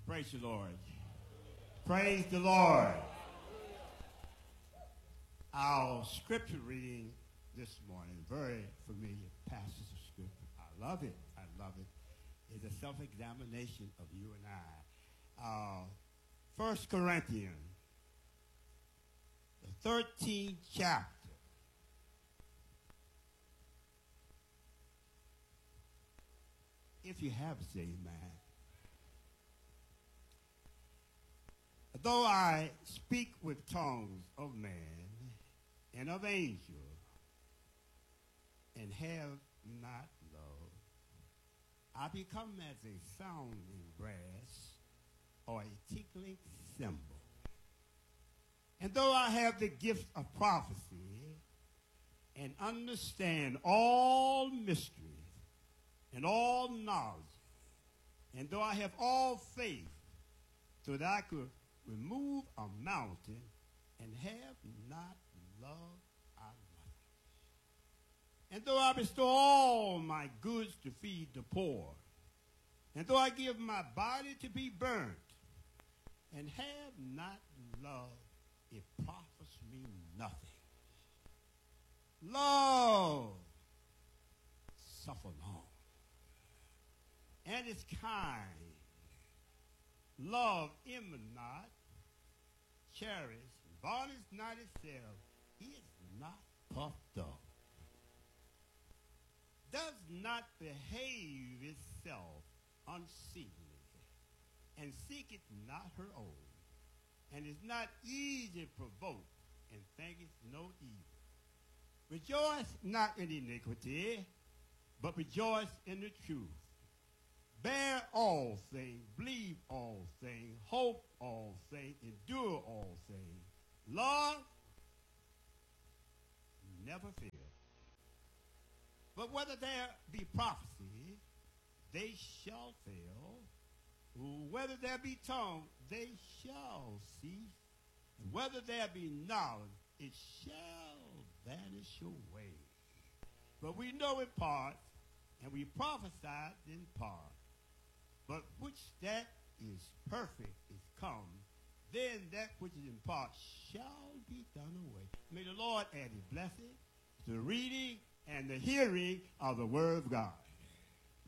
Praise the Lord. Praise the Lord. Our scripture reading this morning, very familiar passage of scripture. I love it. I love it. It's a self-examination of you and I. 1 Corinthians, the 13th chapter. If you have, say amen. Though I speak with tongues of man and of angels, and have not love, I become as a sounding brass or a tinkling cymbal. And though I have the gift of prophecy and understand all mysteries and all knowledge, and though I have all faith so that I could remove a mountain and have not love, I nothing. And though I bestow all my goods to feed the poor, and though I give my body to be burnt, and have not love, it profits me nothing. Love suffer long, and is kind. Love envy not, cherish, varnish not itself, is not puffed up, does not behave itself unseemly, and seeketh not her own, and is not easily provoked, and thinketh no evil. Rejoice not in iniquity, but rejoice in the truth. Bear all things, believe all things, hope all things, endure all things. Love never fails. But whether there be prophecy, they shall fail. Whether there be tongue, they shall cease. And whether there be knowledge, it shall vanish away. But we know in part, and we prophesy in part. But which that is perfect is come, then that which is in part shall be done away. May the Lord add his blessing to the reading and the hearing of the word of God.